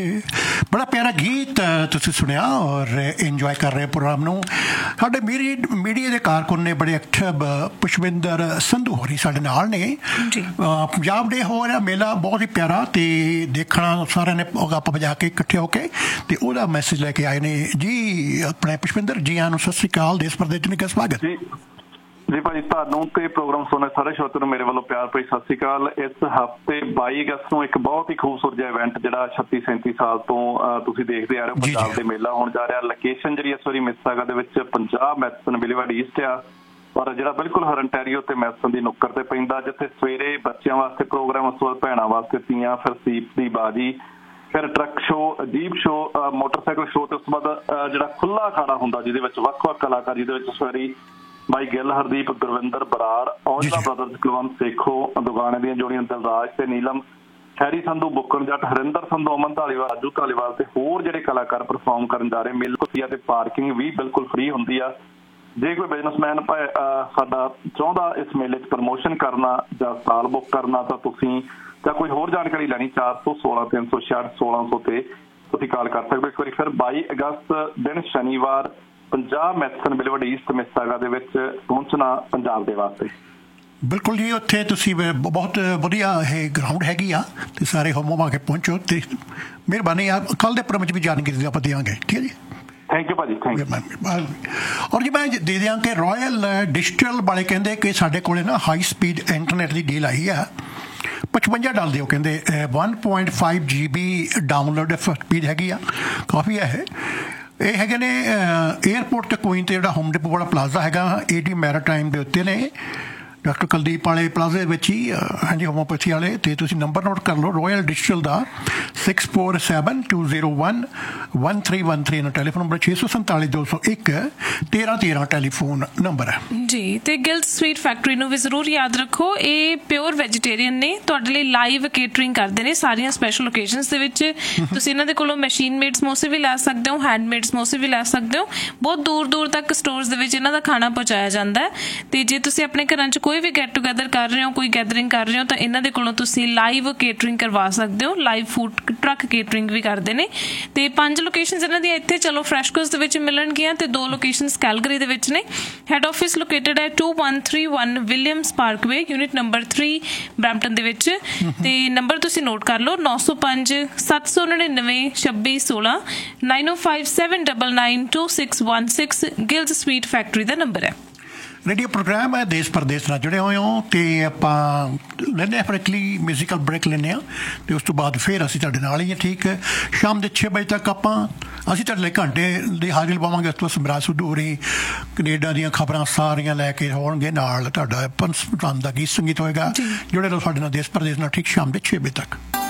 बड़ा प्यारा गीत तुसीं सुनिया और इंजॉय कर रहे प्रोग्राम नूं। साडे मीडिया के कारकुन ने बड़े एक्टिव पुष्पिंदर संधू होरी साडे नाल ने। पंजाब डे हो रहा मेला बहुत ही प्यारा ते देखना सारे ने गप बजा के इकट्ठे होके ते ओहदा मैसेज लेके आए ने जी अपने पुष्पिंदर जी आनू सत श्री अकाल देश प्रदेश ने स्वागत जी भाजी ਤੁਹਾਨੂੰ ਤੇ ਪ੍ਰੋਗਰਾਮ ਸੁਣਨ ਸਾਰੇ ਸ਼ਰੋਤਿਆਂ ਨੂੰ ਮੇਰੇ ਵੱਲੋਂ ਪਿਆਰ ਭਰੀ ਸਤਿ ਸ਼੍ਰੀ ਅਕਾਲ। ਇਸ ਹਫ਼ਤੇ 22 ਅਗਸਤ ਨੂੰ ਇੱਕ ਬਹੁਤ ਹੀ ਖੂਬਸੂਰਤ ਜਿਹਾ ਇਵੈਂਟ ਜਿਹੜਾ 36-37 ਸਾਲ ਤੋਂ ਤੁਸੀਂ ਦੇਖਦੇ ਆ ਰਹੇ ਹੋ ਪੰਜਾਬ ਦੇ ਮੇਲਾ ਹੋਣ ਜਾ ਰਿਹਾ। ਲੋਕੇਸ਼ਨ ਜਿਹੜੀ ਇਸ ਵਾਰੀ ਮਿਸਿਸਾਗਾ ਦੇ ਵਿੱਚ ਪੰਜਾਬ ਮੈਡੀਸਨ ਵਿਲੇਵਾਰਡ ਈਸਟ ਆ ਪਰ ਜਿਹੜਾ ਬਿਲਕੁਲ ਹਰਨਟੈਰੀਓ ਤੇ ਮੈਡੀਸਨ ਦੀ ਨੁੱਕਰ ਤੇ ਪੈਂਦਾ ਜਿੱਥੇ ਸਵੇਰੇ ਬੱਚਿਆਂ ਵਾਸਤੇ ਪ੍ਰੋਗਰਾਮ ਉਸ ਤੋਂ ਬਾਅਦ ਭੈਣਾਂ ਵਾਸਤੇ ਤੀਆਂ ਫਿਰ ਸੀਪ ਦੀ ਬਾਜੀ ਫਿਰ truck show jeep show motorcycle show ਤੇ ਉਸ ਤੋਂ ਬਾਅਦ ਜਿਹੜਾ ਖੁੱਲ੍ਹਾ ਅਖਾੜਾ ਹੁੰਦਾ ਜਿਹਦੇ ਵਿੱਚ ਵੱਖ-ਵੱਖ ਕਲਾਕਾਰ ਜਿਹਦੇ ਵਿੱਚ ਇਸ ਵਾਰੀ ਬਾਈ ਗਿੱਲ ਹਰਦੀਪ ਗੁਰਵਿੰਦਰ ਬਰਾੜ ਔਜਲਾ ਬ੍ਰਦਰਜ਼ ਕੁਲਵੰਤ ਸੇਖੋ ਦੁਗਾਣੇ ਦੀਆਂ ਜੋੜੀਆਂ ਦਿਲਰਾਜ ਤੇ ਨੀਲਮ ਹੈਰੀ ਸੰਧੂ ਬੁੱਕਣ ਜੱਟ ਹਰਿੰਦਰ ਸੰਧੂ ਅਮਨ ਧਾਲੀਵਾਲ ਰਾਜੂ ਧਾਲੀਵਾਲ ਤੇ ਹੋਰ ਜਿਹੜੇ ਕਲਾਕਾਰ ਪਰਫਾਰਮ ਕਰਨ ਜਾ ਰਹੇ ਮੇਲੇ ਕੁੱਤੀਆਂ ਤੇ ਪਾਰਕਿੰਗ ਵੀ ਬਿਲਕੁਲ ਫ੍ਰੀ ਹੁੰਦੀ ਆ। ਜੇ ਕੋਈ ਬਿਜ਼ਨਸਮੈਨ ਸਾਡਾ ਚਾਹੁੰਦਾ ਇਸ ਮੇਲੇ 'ਚ ਪ੍ਰਮੋਸ਼ਨ ਕਰਨਾ ਜਾਂ ਸਟਾਲ ਬੁੱਕ ਕਰਨਾ ਤਾਂ ਤੁਸੀਂ ਜਾਂ ਕੋਈ ਹੋਰ ਜਾਣਕਾਰੀ ਲੈਣੀ 416 366 1600 ਤੇ ਤੁਸੀਂ ਕਾਲ ਕਰ ਸਕਦੇ ਹੋ। ਇੱਕ ਵਾਰੀ ਫਿਰ 22 ਅਗਸਤ ਦਿਨ ਸ਼ਨੀਵਾਰ ਪੰਜਾਬ ਮੈਡੀਸਨ ਵਿਲੇਵਾਰਡ ਈਸਟ ਮਿਸਿਸਾਗਾ ਦੇ ਵਿੱਚ ਪਹੁੰਚਣਾ ਪੰਜਾਬ ਦੇ ਵਾਸਤੇ। ਬਿਲਕੁਲ ਜੀ ਉੱਥੇ ਤੁਸੀਂ ਬਹੁਤ ਵਧੀਆ ਇਹ ਗਰਾਊਂਡ ਹੈਗੀ ਆ ਤੇ ਸਾਰੇ ਹੋਮੋ ਆ ਕੇ ਪਹੁੰਚੋ ਤੇ ਮਿਹਰਬਾਨੀ ਆ ਕੱਲ੍ਹ ਦੇ ਪ੍ਰੋਗਰਾਮ 'ਚ ਵੀ ਜਾਣਕਾਰੀ ਆਪਾਂ ਦੇਵਾਂਗੇ। ਠੀਕ ਹੈ ਜੀ ਥੈਂਕ ਯੂ ਭਾਜੀ ਥੈਂਕ ਯੂ। ਔਰ ਜੀ ਮੈਂ ਦੇ ਦਿਆਂ ਕਿ ਰਾਇਲ ਡਿਜੀਟਲ ਵਾਲੇ ਕਹਿੰਦੇ ਕਿ ਸਾਡੇ ਕੋਲ ਨਾ ਹਾਈ ਸਪੀਡ ਇੰਟਰਨੈਟ ਦੀ ਡੀਲ ਆਈ ਆ $55 ਦਿਓ ਕਹਿੰਦੇ 1.5 GB ਡਾਊਨਲੋਡ ਸਪੀਡ ਹੈਗੀ ਆ ਕਾਫੀ ਆ ਇਹ ਹੈਗੇ ਨੇ ਏਅਰਪੋਰਟ ਤੇ ਕੁਈਨ ਤੇ ਜਿਹੜਾ ਹੋਮ ਡਿਪੋ ਵਾਲਾ ਪਲਾਜ਼ਾ ਹੈਗਾ AD ਮੈਰਾਟਾਈਮ ਦੇ ਉੱਤੇ ਨੇ ਡਾਕਟਰ ਕੁਲਦੀਪ ਵਾਲੇ ਪਲਾਜ਼ੇ ਵਿੱਚ ਹੀ ਹਾਂਜੀ ਹੋਮੋਪੈਥੀ ਵਾਲੇ ਤੇ ਤੁਸੀਂ ਨੰਬਰ ਨੋਟ ਕਰ ਲਓ ਰਾਇਲ ਡਿਜੀਟਲ ਦਾ 6472011313 ਨਾਲ ਟੈਲੀਫੋਨ ਨੰਬਰ 647 201 1313 ਟੈਲੀਫੋਨ ਨੰਬਰ ਹੈ ਜੀ। ਤੇ ਗਿਲਡ ਸਵੀਟ ਫੈਕਟਰੀ ਨੂੰ ਵੀ ਜ਼ਰੂਰ ਯਾਦ ਰੱਖੋ ਇਹ ਪਿਓਰ ਵੈਜੀਟੇਰੀਅਨ ਨੇ ਤੁਹਾਡੇ ਲਈ ਲਾਈਵ ਕੇਟਰਿੰਗ ਕਰਦੇ ਨੇ ਸਾਰੀਆਂ ਸਪੈਸ਼ਲ ਓਕੇਜ਼ਨਸ ਦੇ ਵਿੱਚ। ਤੁਸੀਂ ਇਹਨਾਂ ਦੇ ਕੋਲੋਂ ਮਸ਼ੀਨ ਮੇਡ ਸਮੋਸੇ ਵੀ ਲੈ ਸਕਦੇ ਹੋ ਹੈਂਡਮੇਡ ਸਮੋਸੇ ਵੀ ਲੈ ਸਕਦੇ ਹੋ। ਬਹੁਤ ਦੂਰ ਦੂਰ ਤੱਕ ਸਟੋਰਸ ਦੇ ਵਿੱਚ ਇਹਨਾਂ ਦਾ ਖਾਣਾ ਪਹੁੰਚਾਇਆ ਜਾਂਦਾ ਹੈ ਤੇ ਜੇ ਤੁਸੀਂ ਆਪਣੇ ਘਰਾਂ 'ਚ ਕੋਈ ਵੀ ਗੈਟ ਟੂਗੈਦਰ ਕਰ ਰਹੇ ਹੋ ਕੋਈ ਗੈਦਰਿੰਗ ਕਰ ਰਹੇ ਹੋ ਤਾਂ ਇਹਨਾਂ ਦੇ ਕੋਲੋਂ ਤੁਸੀਂ ਲਾਈਵ ਕੇਟਰਿੰਗ ਕਰਵਾ ਸਕਦੇ ਹੋ। ਲਾਈਵ ਫੂਡ ਟਰੱਕ ਕੇਟਰਿੰਗ ਵੀ ਕਰਦੇ ਨੇ ਤੇ 5 ਲੋਕੇਸ਼ਨਸ ਇਹਨਾਂ ਦੀਆਂ ਇੱਥੇ ਚਲੋ ਫਰੈਸ਼ਕੋਸ ਦੇ ਵਿੱਚ ਮਿਲਣਗੀਆਂ ਤੇ 2 ਲੋਕੇਸ਼ਨਸ ਕੈਲਗਰੀ ਦੇ ਵਿੱਚ ਨੇ। ਹੈਡ ਆਫਿਸ ਲੋਕੇਟਡ ਹੈ 2131 Williams Parkway unit number 3 Brampton ਦੇ ਵਿੱਚ ਤੇ ਨੰਬਰ ਤੁਸੀਂ ਨੋਟ ਕਰ ਲਓ 905 799 2616 905 799 2616 ਗਿਲਡ ਸਵੀਟ ਫੈਕਟਰੀ ਦਾ ਨੰਬਰ ਹੈ। रेडियो प्रोग्राम है देश परदेश ਨਾਲ जुड़े हुए हो तो ਆਪਾਂ ਲੈਂਦੇ ਹਾਂ ਫਿਰ ਇੱਕ ਮਿਊਜ਼ੀਕਲ ਬ੍ਰੇਕ ਲੈਂਦੇ ਹਾਂ ਤੇ ਉਸ ਤੋਂ ਬਾਅਦ ਫਿਰ ਅਸੀਂ ਤੁਹਾਡੇ ਨਾਲ ਹੀ ਠੀਕ ਸ਼ਾਮ ਦੇ 6 ਵਜੇ ਤੱਕ ਅਸੀਂ ਤੁਹਾਡੇ ਲਈ ਘੰਟੇ ਦੀ ਹਾਜ਼ਰੀ ਲਵਾਵਾਂਗੇ। ਉਸ ਤੋਂ ਬਾਅਦ ਸਮਰਾਜ ਸਿੱਧੂ ਹੋਰੀ ਕੈਨੇਡਾ ਦੀਆਂ ਖਬਰਾਂ ਸਾਰੀਆਂ ਲੈ ਕੇ ਹੋਣਗੇ ਨਾਲ ਤੁਹਾਡਾ ਪੰਜ ਦਾ ਗੀਤ ਸੰਗੀਤ ਹੋਏਗਾ। ਜੁੜੇ ਰਹੋ ਸਾਡੇ ਨਾਲ ਦੇਸ਼ ਪ੍ਰਦੇਸ਼ ਨਾਲ ਠੀਕ ਸ਼ਾਮ ਦੇ 6 ਵਜੇ ਤੱਕ।